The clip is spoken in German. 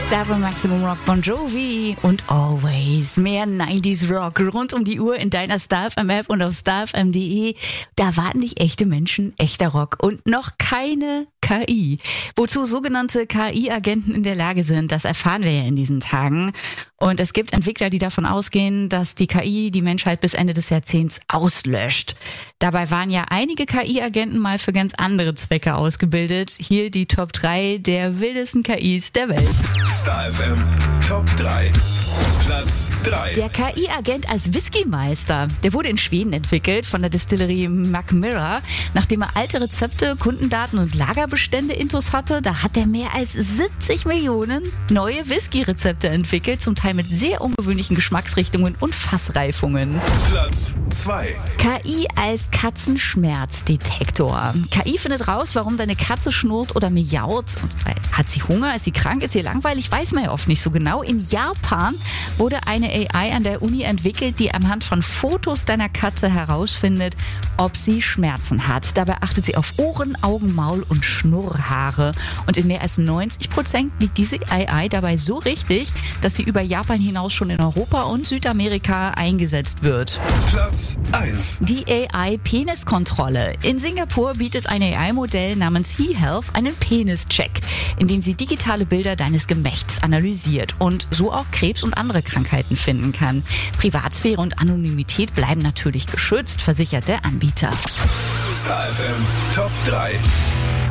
StarFM Maximum Rock, Bon Jovi und Always. Mehr 90s Rock rund um die Uhr in deiner StarFM App und auf starfm.de. Da warten dich echte Menschen, echter Rock und noch keine KI. Wozu sogenannte KI-Agenten in der Lage sind, das erfahren wir ja in diesen Tagen. Und es gibt Entwickler, die davon ausgehen, dass die KI die Menschheit bis Ende des Jahrzehnts auslöscht. Dabei waren ja einige KI-Agenten mal für ganz andere Zwecke ausgebildet. Hier die Top 3 der wildesten KIs der Welt. StarFM Top 3. Platz 3. Der KI-Agent als Whiskymeister, der wurde in Schweden entwickelt von der Distillerie Mackmyra. Nachdem er alte Rezepte, Kundendaten und Lagerbestände intus hatte, da hat er mehr als 70 Millionen neue Whisky-Rezepte entwickelt, zum Teil mit sehr ungewöhnlichen Geschmacksrichtungen und Fassreifungen. Platz 2. KI als Katzenschmerzdetektor. KI findet raus, warum deine Katze schnurrt oder miaut. Hat sie Hunger? Ist sie krank? Ist sie langweilig? Weiß man ja oft nicht so genau. In Japan wurde eine AI an der Uni entwickelt, die anhand von Fotos deiner Katze herausfindet, ob sie Schmerzen hat. Dabei achtet sie auf Ohren, Augen, Maul und Schnurrhaare. Und in mehr als 90% liegt diese AI dabei so richtig, dass sie über Japan hinaus schon in Europa und Südamerika eingesetzt wird. Platz 1. Die AI-Peniskontrolle. In Singapur bietet ein AI-Modell namens HeHealth einen Penis-Check, in dem sie digitale Bilder deines Gemächts analysiert und so auch Krebs und andere Krankheiten finden kann. Privatsphäre und Anonymität bleiben natürlich geschützt, versichert der Anbieter. StarFM Top 3.